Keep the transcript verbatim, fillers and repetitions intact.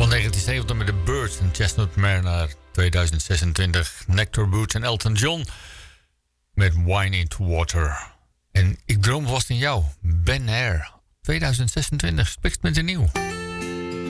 negentien zeventig met The Birds en Chestnut Mare naar tweeduizend zesentwintig. Nectar Boots en Elton John met Wine into Water. En ik droom vast in jou. Ben Air. tweeduizend zesentwintig. Spikt met de nieuw.